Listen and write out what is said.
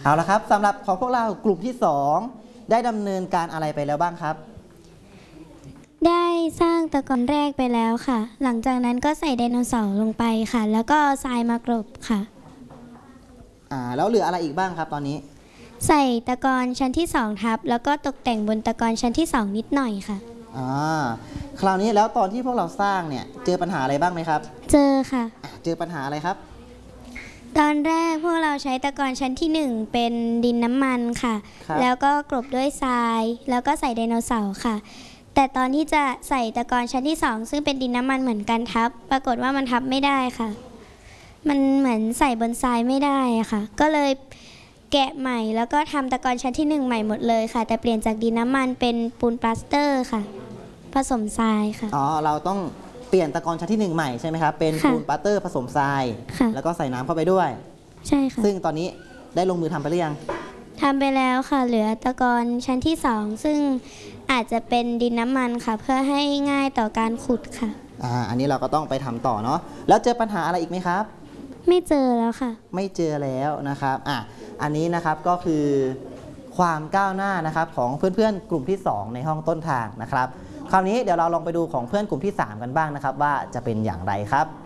เอาละครับสำหรับของพวกเรากลุ่มที่2ได้ดำเนินการอะไรไปแล้วบ้างครับได้สร้างตะกอนแรกไปแล้วค่ะหลังจากนั้นก็ใส่ไดโนเสาร์ลงไปค่ะแล้วก็ทรายมากรบค่ะแล้วเหลืออะไรอีกบ้างครับตอนนี้ใส่ตะกอนชั้นที่2ทับแล้วก็ตกแต่งบนตะกอนชั้นที่2นิดหน่อยค่ะคราวนี้แล้วตอนที่พวกเราสร้างเนี่ยเจอปัญหาอะไรบ้างไหมครับเจอค่ะเจอปัญหาอะไรครับตอนแรกพวกเราใช้ตะกอนชั้นที่1เป็นดินน้ำมันค่ะแล้วก็กลบด้วยทรายแล้วก็ใส่ไดโนเสาร์ค่ะแต่ตอนที่จะใส่ตะกอนชั้นที่2ซึ่งเป็นดินน้ำมันเหมือนกันทับปรากฏว่ามันทับไม่ได้ค่ะมันเหมือนใส่บนทรายไม่ได้ค่ะก็เลยแกะใหม่แล้วก็ทำตะกอนชั้นที่1ใหม่หมดเลยค่ะแต่เปลี่ยนจากดินน้ำมันเป็นปูนปลาสเตอร์ค่ะผสมทรายค่ะเราต้องเปลี่ยนตะกอนชั้นที่1ใหม่ใช่ไหมครับเป็นปูนปลาสเตอร์ผสมทรายแล้วก็ใส่น้ำเข้าไปด้วยใช่ค่ะซึ่งตอนนี้ได้ลงมือทำไปหรือยังทำไปแล้วค่ะเหลือตะกอนชั้นที่2ซึ่งอาจจะเป็นดินน้ำมันค่ะเพื่อให้ง่ายต่อการขุดค่ะอันนี้เราก็ต้องไปทำต่อเนาะแล้วเจอปัญหาอะไรอีกไหมครับไม่เจอแล้วค่ะไม่เจอแล้วนะครับอันนี้นะครับก็คือความก้าวหน้านะครับของเพื่อนๆกลุ่มที่2ในห้องต้นทางนะครับคราวนี้เดี๋ยวเราลองไปดูของเพื่อนกลุ่มที่3กันบ้างนะครับว่าจะเป็นอย่างไรครับ